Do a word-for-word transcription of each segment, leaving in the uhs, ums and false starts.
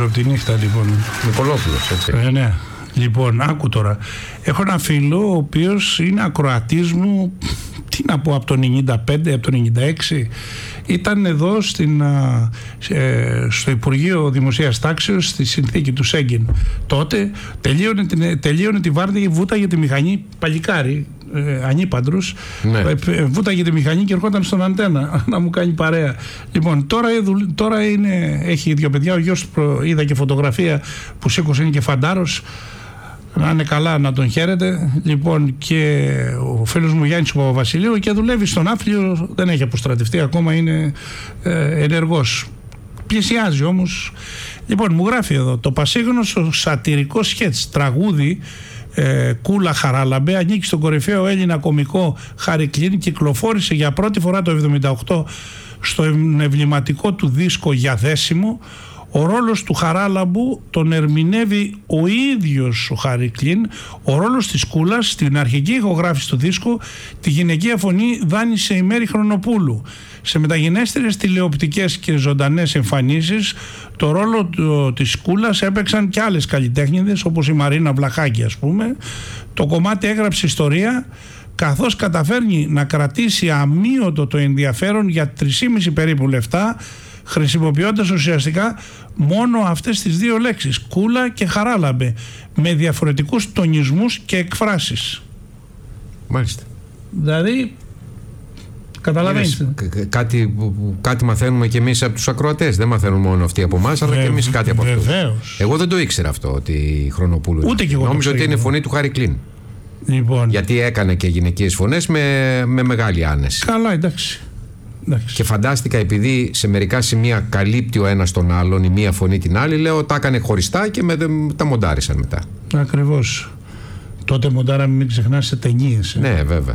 τη νύχτα λοιπόν. Νικολόπουλος, έτσι. Ε, ναι. Λοιπόν, άκου τώρα. Έχω ένα φίλο ο οποίος είναι ακροατής μου, τι να πω, από το ενενήντα πέντε, από το ενενήντα έξι. Ήταν εδώ στην, ε, στο Υπουργείο Δημοσίας Τάξεως, στη συνθήκη του Σέγγεν. Τότε τελείωνε, την, τελείωνε τη βάρδια, βούταγε τη μηχανή, παλικάρι, ε, ανήπαντρος, ναι. ε, βούταγε τη μηχανή και ερχόταν στον αντένα να μου κάνει παρέα. Λοιπόν, τώρα, τώρα είναι, έχει δύο παιδιά, ο γιος του, είδα και φωτογραφία που σήκωσε, είναι και φαντάρος. Να είναι καλά, να τον χαίρετε. Λοιπόν, και ο φίλος μου Γιάννης ο Παπαβασιλείου και δουλεύει στον Άφλιο, δεν έχει αποστρατευτεί ακόμα, είναι ε, ενεργός. Πλησιάζει όμως. Λοιπόν, μου γράφει εδώ το πασίγνωστο σατιρικό σκέτς τραγούδι ε, Κούλα Χαράλαμπε ανήκει στον κορυφαίο Έλληνα κωμικό Χάρη Κλίν. Κυκλοφόρησε για πρώτη φορά το εβδομήντα οκτώ στο εμβληματικό του δίσκο Για Δέσιμο. Ο ρόλος του Χαράλαμπου τον ερμηνεύει ο ίδιος ο Χάρη Κλίν. Ο ρόλος της Κούλας στην αρχική ηχογράφηση του δίσκου τη γυναικεία φωνή δάνεισε η Μέρη Χρονοπούλου. Σε μεταγενέστερες τηλεοπτικές και ζωντανές εμφανίσεις το ρόλο του, της Κούλας έπαιξαν και άλλες καλλιτέχνηδες όπως η Μαρίνα Βλαχάκη, ας πούμε. Το κομμάτι έγραψε ιστορία καθώς καταφέρνει να κρατήσει αμύωτο το ενδιαφέρον για τρεισήμισι περίπου λεπτά, χρησιμοποιώντας ουσιαστικά μόνο αυτές τις δύο λέξεις, Κούλα και Χαράλαμπε, με διαφορετικούς τονισμούς και εκφράσεις. Μάλιστα. Δηλαδή, καταλαβαίνεις. Κάτι, κάτι μαθαίνουμε και εμείς από τους ακροατές. Δεν μαθαίνουν μόνο αυτοί από εμάς, αλλά και εμείς κάτι από αυτούς. Εγώ δεν το ήξερα αυτό, ότι η Χρονοπούλου. Ούτε και εγώ. Νόμιζα ότι είναι φωνή του Χάρη Κλίν. Λοιπόν. Γιατί έκανε και γυναικείες φωνές με, με μεγάλη άνεση. Καλά, εντάξει. εντάξει. Και φαντάστηκα, επειδή σε μερικά σημεία καλύπτει ο ένας τον άλλον, η μία φωνή την άλλη, λέω τα έκανε χωριστά και με, τα μοντάρισαν μετά. Ακριβώς. Τότε μοντάραμε, μην ξεχνάς, σε ταινίες. Ε. Ναι, βέβαια.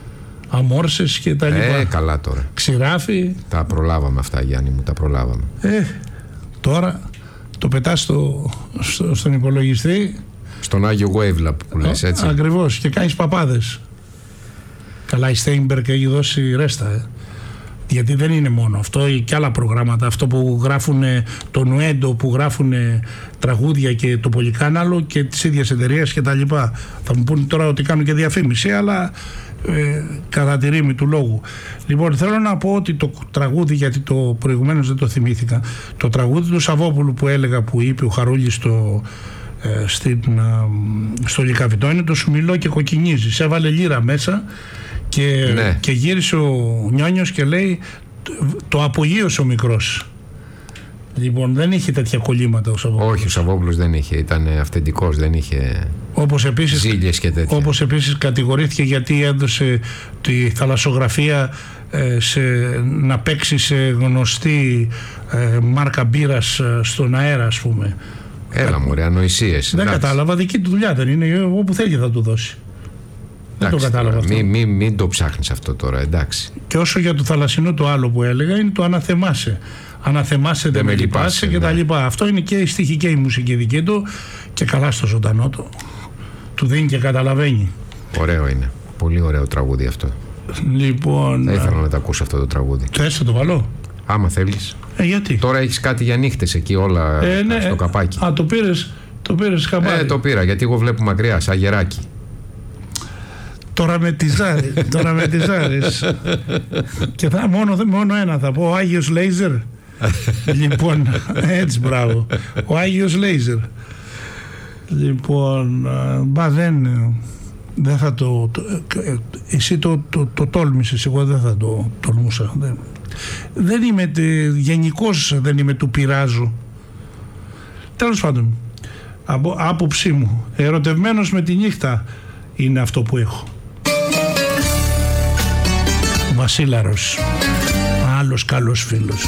Αμόρσες και τα λοιπά. Ε, καλά τώρα. Ξηράφι. Τα προλάβαμε αυτά, Γιάννη μου, τα προλάβαμε. Ε, τώρα το πετάς στο, στο, στον υπολογιστή. Στον Άγιο Wavelab που λες, έτσι. Ακριβώς, και κάνεις παπάδες. Καλά, η Στέινμπεργκ έχει δώσει ρέστα, ε. Γιατί δεν είναι μόνο αυτό, και άλλα προγράμματα. Αυτό που γράφουν το Νουέντο, που γράφουν τραγούδια και το Πολυκάναλο και τις ίδιες εταιρείες και τα λοιπά. Θα μου πούνε τώρα ότι κάνουν και διαφήμιση, αλλά ε, κατά τη ρήμη του λόγου. Λοιπόν, θέλω να πω ότι το τραγούδι, γιατί το προηγουμένως δεν το θυμήθηκα, το τραγούδι του Σαββόπουλου που έλεγα, που είπε ο Χαρούλης στο, ε, στην, ε, στο Λυκαβητό, είναι το Σου μιλώ και κοκκινίζεις. Έβαλε λύρα μέσα. Και, ναι. και γύρισε ο Νιόνιος και λέει το απογείωσε ο μικρός. Λοιπόν, δεν είχε τέτοια κολλήματα ο Σαββόπουλος. Όχι, ο Σαββόπουλος δεν είχε, ήταν αυθεντικός, δεν είχε όπως επίσης, ζήλιες και τέτοια. Όπως επίσης κατηγορήθηκε γιατί έδωσε τη θαλασσογραφία ε, σε, να παίξει σε γνωστή ε, μάρκα μπύρας ε, στον αέρα, ας πούμε. Έλα μωρέ, ανοησίες. Δεν εντάξει. Κατάλαβα, δική του δουλειά δεν είναι, όπου θέλει θα του δώσει. Δεν το κατάλαβα αυτό. Μην μη, μη το ψάχνεις αυτό τώρα, εντάξει. Και όσο για το θαλασσινό το άλλο που έλεγα, είναι το αναθεμάσαι. Αναθεμάσαι, δεν με λυπάσαι και ναι. τα λοιπά. Αυτό είναι και η στίχη και η μουσική δική του, και καλά στο ζωντανό του. Του δίνει και καταλαβαίνει. Ωραίο είναι. Πολύ ωραίο τραγούδι αυτό. Λοιπόν. Θα ήθελα να το ακούσω αυτό το τραγούδι. Θες να το βάλω? Άμα θέλεις. Ε, γιατί? Τώρα έχεις κάτι για νύχτες εκεί όλα ε, ναι, στο καπάκι. Α, το πήρες, το πήρες χαμπάρι. Ε, το πήρα, γιατί εγώ βλέπω μακριά, σαν γεράκι. Τώρα με τις ζάρες, τώρα με τις ζάρες. Και θα, μόνο, μόνο ένα θα πω, ο Άγιος Λέιζερ. Λοιπόν, έτσι μπράβο. Ο Άγιος Λέιζερ. Λοιπόν, μπα δεν, δεν θα το, το εσύ το, το, το τόλμησες, εγώ δεν θα το τολμούσα. Δεν, δεν είμαι, γενικώς δεν είμαι του πειράζου. Τέλος πάντων, από, άποψή μου, ερωτευμένος με τη νύχτα είναι αυτό που έχω. Βασίλαρος, άλλος καλός φίλος,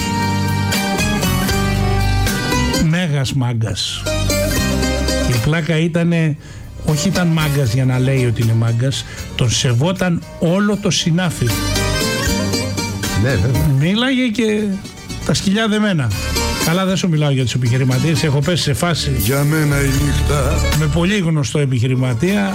μέγας μάγκας. Η πλάκα ήτανε, όχι ήταν μάγκας για να λέει ότι είναι μάγκας, τον σεβόταν όλο το συνάφι. Ναι, βέβαια. Μίλαγε και τα σκυλιά δεμένα. Καλά, δεν σου μιλάω για τους επιχειρηματίες, έχω πέσει σε φάση για μένα η νύχτα με πολύ γνωστό επιχειρηματία.